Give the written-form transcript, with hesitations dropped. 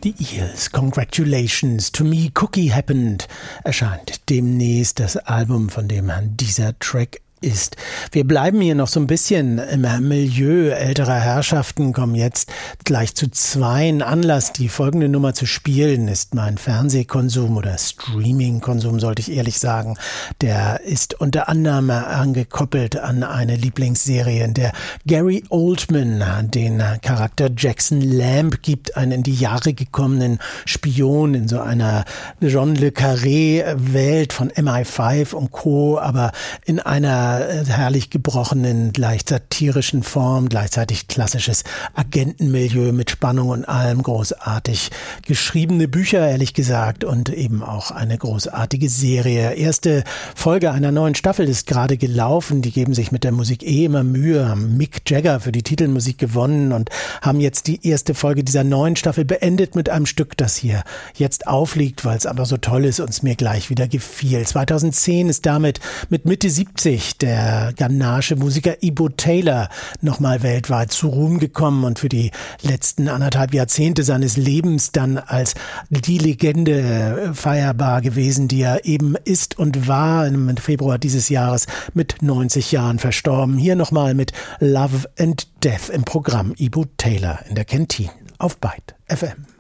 The Eels, Congratulations to Me, Cookie Happened, erscheint demnächst das Album, von dem dieser Track ist. Wir bleiben hier noch so ein bisschen im Milieu älterer Herrschaften, kommen jetzt gleich zu zweien. Anlass, die folgende Nummer zu spielen, ist mein Fernsehkonsum oder Streamingkonsum, sollte ich ehrlich sagen. Der ist unter anderem angekoppelt an eine Lieblingsserie, in der Gary Oldman den Charakter Jackson Lamb gibt, einen in die Jahre gekommenen Spion in so einer John le Carré-Welt von MI5 und Co., aber in einer herrlich gebrochenen, leicht satirischen Form, gleichzeitig klassisches Agentenmilieu mit Spannung und allem, großartig geschriebene Bücher, ehrlich gesagt, und eben auch eine großartige Serie. Erste Folge einer neuen Staffel ist gerade gelaufen, die geben sich mit der Musik immer Mühe, haben Mick Jagger für die Titelmusik gewonnen und haben jetzt die erste Folge dieser neuen Staffel beendet mit einem Stück, das hier jetzt aufliegt, weil es aber so toll ist und es mir gleich wieder gefiel. 2010 ist damit mit Mitte 70 der ghanaische Musiker Ibo Taylor nochmal weltweit zu Ruhm gekommen und für die letzten 1,5 Jahrzehnte seines Lebens dann als die Legende feierbar gewesen, die er eben ist und war, im Februar dieses Jahres mit 90 Jahren verstorben. Hier nochmal mit Love and Death im Programm Ibo Taylor in der Kentine auf Byte FM.